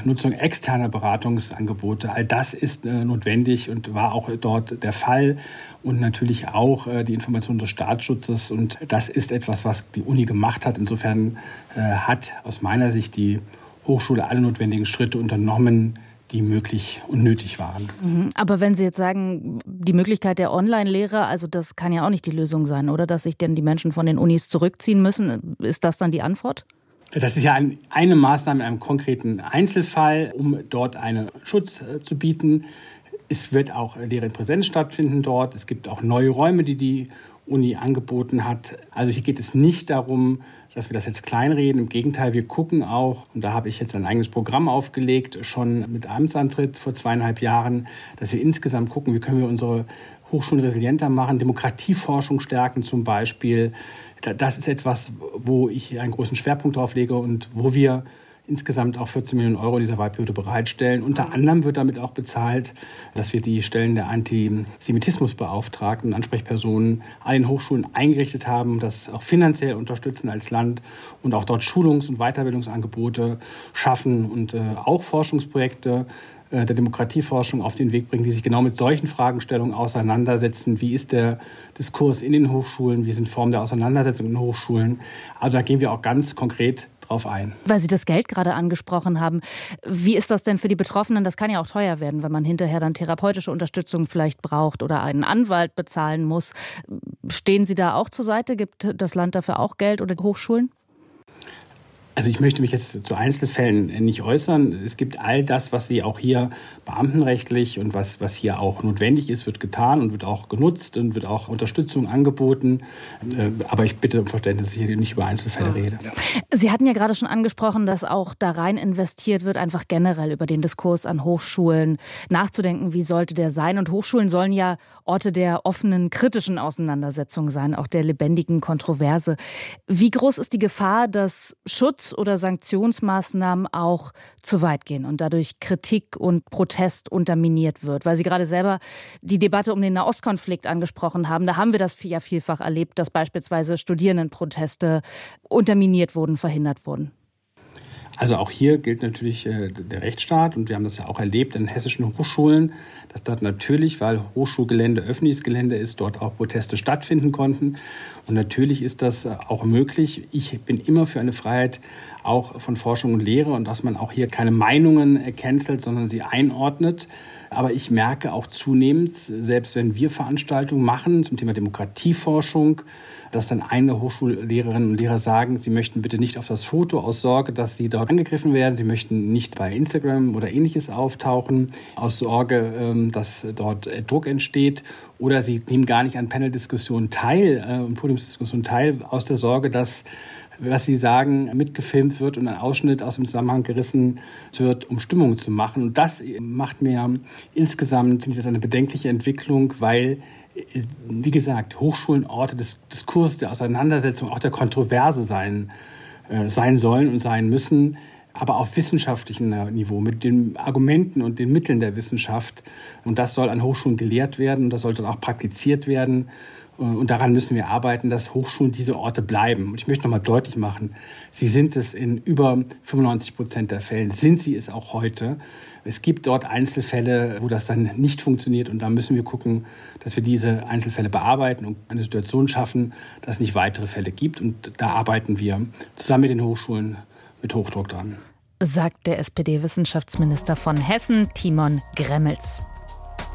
Nutzung externer Beratungsangebote. All das ist notwendig und war auch dort der Fall. Und natürlich auch die Information des Staatsschutzes. Und das ist etwas, was die Uni gemacht hat. Insofern hat aus meiner Sicht die Hochschule alle notwendigen Schritte unternommen, die möglich und nötig waren. Aber wenn Sie jetzt sagen, die Möglichkeit der Online-Lehre, also das kann ja auch nicht die Lösung sein, oder? Dass sich denn die Menschen von den Unis zurückziehen müssen. Ist das dann die Antwort? Das ist ja eine Maßnahme in einem konkreten Einzelfall, um dort einen Schutz zu bieten. Es wird auch Lehre in Präsenz stattfinden dort. Es gibt auch neue Räume, die die Uni angeboten hat. Also hier geht es nicht darum, dass wir das jetzt kleinreden. Im Gegenteil, wir gucken auch, und da habe ich jetzt ein eigenes Programm aufgelegt, schon mit Amtsantritt vor 2,5 Jahren, dass wir insgesamt gucken, wie können wir unsere Hochschulen resilienter machen, Demokratieforschung stärken zum Beispiel. Das ist etwas, wo ich einen großen Schwerpunkt drauf lege und wo wir insgesamt auch 14 Millionen Euro in dieser Wahlperiode bereitstellen. Unter anderem wird damit auch bezahlt, dass wir die Stellen der Antisemitismusbeauftragten und Ansprechpersonen an den Hochschulen eingerichtet haben, das auch finanziell unterstützen als Land und auch dort Schulungs- und Weiterbildungsangebote schaffen und auch Forschungsprojekte der Demokratieforschung auf den Weg bringen, die sich genau mit solchen Fragestellungen auseinandersetzen. Wie ist der Diskurs in den Hochschulen? Wie sind Formen der Auseinandersetzung in den Hochschulen? Also da gehen wir auch ganz konkret drauf ein. Weil Sie das Geld gerade angesprochen haben, wie ist das denn für die Betroffenen? Das kann ja auch teuer werden, wenn man hinterher dann therapeutische Unterstützung vielleicht braucht oder einen Anwalt bezahlen muss. Stehen Sie da auch zur Seite? Gibt das Land dafür auch Geld oder Hochschulen? Also ich möchte mich jetzt zu Einzelfällen nicht äußern. Es gibt all das, was Sie auch hier beamtenrechtlich und was hier auch notwendig ist, wird getan und wird auch genutzt und wird auch Unterstützung angeboten. Aber ich bitte um Verständnis, dass ich hier nicht über Einzelfälle rede. Sie hatten ja gerade schon angesprochen, dass auch da rein investiert wird, einfach generell über den Diskurs an Hochschulen nachzudenken, wie sollte der sein. Und Hochschulen sollen ja Orte der offenen, kritischen Auseinandersetzung sein, auch der lebendigen Kontroverse. Wie groß ist die Gefahr, dass Schutz- oder Sanktionsmaßnahmen auch zu weit gehen und dadurch Kritik und Protest unterminiert wird? Weil Sie gerade selber die Debatte um den Nahostkonflikt angesprochen haben. Da haben wir das ja vielfach erlebt, dass beispielsweise Studierendenproteste unterminiert wurden, verhindert wurden. Also auch hier gilt natürlich der Rechtsstaat und wir haben das ja auch erlebt in hessischen Hochschulen, dass dort natürlich, weil Hochschulgelände öffentliches Gelände ist, dort auch Proteste stattfinden konnten. Und natürlich ist das auch möglich. Ich bin immer für eine Freiheit auch von Forschung und Lehre und dass man auch hier keine Meinungen cancelt, sondern sie einordnet. Aber ich merke auch zunehmend, selbst wenn wir Veranstaltungen machen zum Thema Demokratieforschung, dass dann eine Hochschullehrerinnen und Lehrer sagen, sie möchten bitte nicht auf das Foto aus Sorge, dass sie dort angegriffen werden. Sie möchten nicht bei Instagram oder Ähnliches auftauchen, aus Sorge, dass dort Druck entsteht. Oder sie nehmen gar nicht an Panel-Diskussionen teil und Podiumsdiskussionen teil, aus der Sorge, dass was sie sagen, mitgefilmt wird und ein Ausschnitt aus dem Zusammenhang gerissen wird, um Stimmung zu machen. Und das macht mir insgesamt, finde ich das eine bedenkliche Entwicklung, weil, wie gesagt, Hochschulen Orte des Diskurses, der Auseinandersetzung, auch der Kontroverse sein sollen und sein müssen, aber auf wissenschaftlichem Niveau, mit den Argumenten und den Mitteln der Wissenschaft. Und das soll an Hochschulen gelehrt werden und das sollte auch praktiziert werden. Und daran müssen wir arbeiten, dass Hochschulen diese Orte bleiben. Und ich möchte noch mal deutlich machen, sie sind es in über 95% der Fällen, sind sie es auch heute. Es gibt dort Einzelfälle, wo das dann nicht funktioniert. Und da müssen wir gucken, dass wir diese Einzelfälle bearbeiten und eine Situation schaffen, dass es nicht weitere Fälle gibt. Und da arbeiten wir zusammen mit den Hochschulen mit Hochdruck dran. Sagt der SPD-Wissenschaftsminister von Hessen, Timon Gremmels.